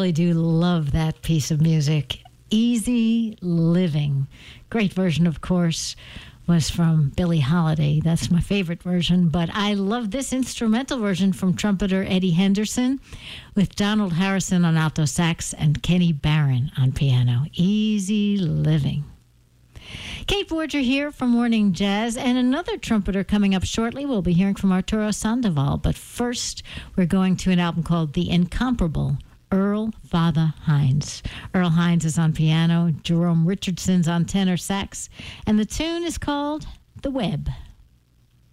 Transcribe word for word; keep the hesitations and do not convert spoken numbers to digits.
really do love that piece of music. Easy Living. Great version, of course, was from Billie Holiday. That's my favorite version. But I love this instrumental version from trumpeter Eddie Henderson with Donald Harrison on alto sax and Kenny Barron on piano. Easy Living. Kate Forger here for Morning Jazz, and another trumpeter coming up shortly. We'll be hearing from Arturo Sandoval. But first, we're going to an album called The Incomparable Earl Father Hines. Earl Hines is on piano, Jerome Richardson's on tenor sax, and the tune is called The Web.